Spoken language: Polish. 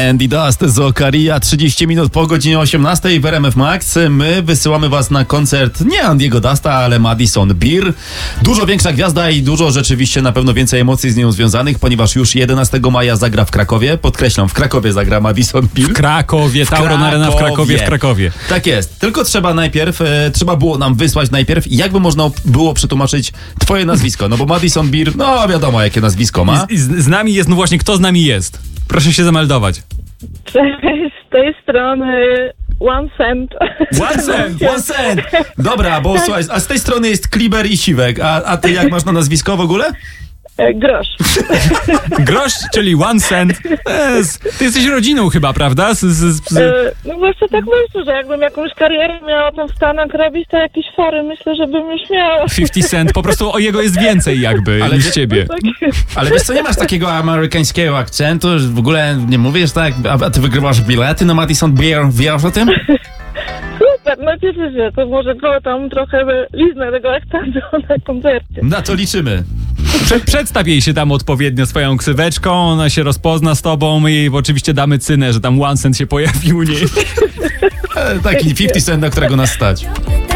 Andy Dust z Okaria, 30 minut po godzinie 18 w RMF Max. My wysyłamy was na koncert nie Andy'ego Dusta, ale Madison Beer. Dużo większa gwiazda i dużo rzeczywiście na pewno więcej emocji z nią związanych, ponieważ już 11 maja zagra w Krakowie. Podkreślam, w Krakowie zagra Madison Beer. W Krakowie, Tauron Arena w Krakowie, w Krakowie. Tak jest. Tylko trzeba było nam wysłać najpierw, jakby można było przetłumaczyć twoje nazwisko. No bo Madison Beer, no wiadomo jakie nazwisko ma. Z nami jest, no właśnie, kto z nami jest? Proszę się zameldować. Cześć, z tej strony One Cent. One cent! Dobra, bo słuchaj, a z tej strony jest Kliber i Siwek, a ty jak masz na nazwisko w ogóle? Grosz. Grosz, czyli One Cent. Ty jesteś rodziną chyba, prawda? No właśnie tak myślę, że jakbym jakąś karierę miała tam w Stanach robić, to jakieś fory myślę, że bym już miała. 50 Cent, po prostu o jego jest więcej jakby Ale niż ciebie. Ale wiesz co, nie masz takiego amerykańskiego akcentu, że w ogóle nie mówisz tak, a ty wygrywasz bilety na Madison Beer, wiesz o tym? Super, no cieszę się, to może było tam trochę liznę tego akcentu na koncercie. Na to liczymy. Przedstaw jej się tam odpowiednio swoją ksyweczką, ona się rozpozna z tobą i oczywiście damy cynę, że tam One Cent się pojawił u niej. Taki 50 Cent, na którego nas stać.